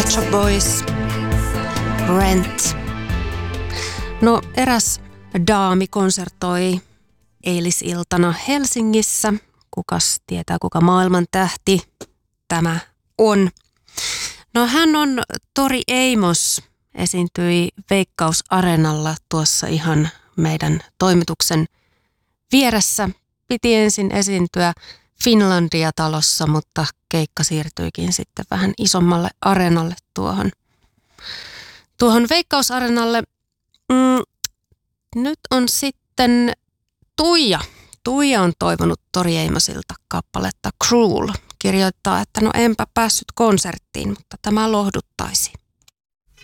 Shop Boys, Rent. No, eräs daami konsertoi eilisiltana Helsingissä. Kukas tietää, kuka maailman tähti tämä on? No, hän on Tori Amos, esiintyi Veikkaus-areenalla tuossa ihan meidän toimituksen vieressä. Piti ensin esiintyä Finlandia-talossa, mutta keikka siirtyikin sitten vähän isommalle areenalle tuohon Veikkaus-areenalle. Nyt on sitten Tuija. Tuija on toivonut Tori Amosilta kappaletta Cruel. Kirjoittaa, että no enpä päässyt konserttiin, mutta tämä lohduttaisi.